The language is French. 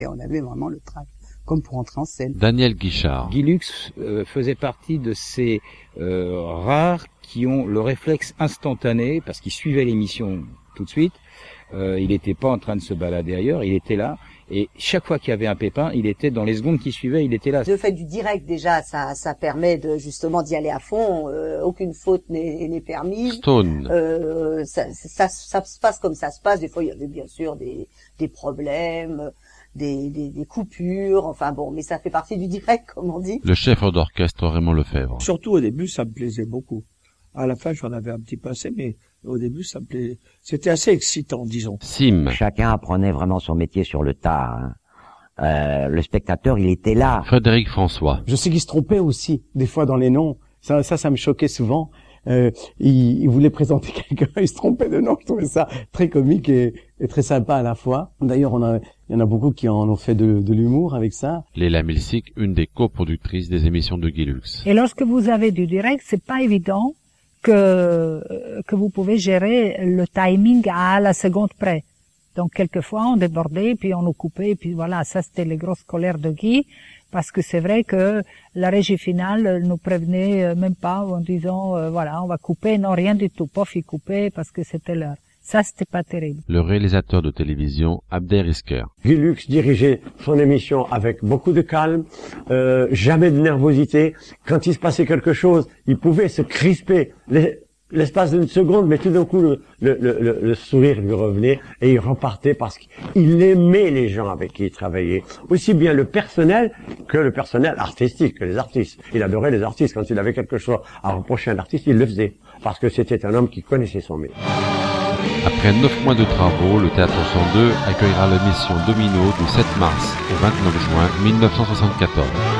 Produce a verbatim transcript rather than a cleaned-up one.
Et on avait vraiment le trac, comme pour entrer en scène. Daniel Guichard. Guy Lux euh, faisait partie de ces euh, rares qui ont le réflexe instantané, parce qu'il suivait l'émission tout de suite. Euh, il n'était pas en train de se balader ailleurs, il était là. Et chaque fois qu'il y avait un pépin, il était dans les secondes qui suivaient, il était là. Le fait du direct, déjà, ça, ça permet de justement d'y aller à fond. Euh, aucune faute n'est, n'est permise. Stone. Euh, ça, ça, ça se passe comme ça se passe. Des fois, il y avait bien sûr des, des problèmes, des, des, des coupures. Enfin bon, mais ça fait partie du direct, comme on dit. Le chef d'orchestre Raymond Lefebvre. Surtout au début, ça me plaisait beaucoup. À la fin, j'en avais un petit peu assez, mais au début, ça me plaisait. C'était assez excitant, disons. Sim. Chacun apprenait vraiment son métier sur le tas. Hein. Euh, le spectateur, il était là. Frédéric François. Je sais qu'il se trompait aussi, des fois dans les noms. Ça, ça, ça me choquait souvent. Euh, il, il voulait présenter quelqu'un, il se trompait de nom. Je trouvais ça très comique et, et très sympa à la fois. D'ailleurs, on a, il y en a beaucoup qui en ont fait de, de l'humour avec ça. Léla Milsic, une des coproductrices des émissions de Guy Lux. Et lorsque vous avez du direct, c'est pas évident que que vous pouvez gérer le timing à la seconde près. Donc quelquefois on débordait, puis on nous coupait, et puis voilà, ça c'était les grosses colères de Guy, parce que c'est vrai que la régie finale nous prévenait même pas en disant euh, voilà on va couper, non rien du tout, pof il coupait parce que c'était l'heure. Ça c'était pas terrible. Le réalisateur de télévision Abder Isker. Guy Lux dirigeait son émission avec beaucoup de calme, euh, jamais de nervosité. Quand il se passait quelque chose, il pouvait se crisper l'espace d'une seconde, mais tout d'un coup le, le, le, le sourire lui revenait et il repartait parce qu'il aimait les gens avec qui il travaillait, aussi bien le personnel que le personnel artistique, que les artistes. Il adorait les artistes. Quand il avait quelque chose à reprocher à un artiste, il le faisait parce que c'était un homme qui connaissait son métier. Après neuf mois de travaux, le Théâtre cent deux accueillera l'émission Domino du sept mars au vingt-neuf juin mille neuf cent soixante-quatorze.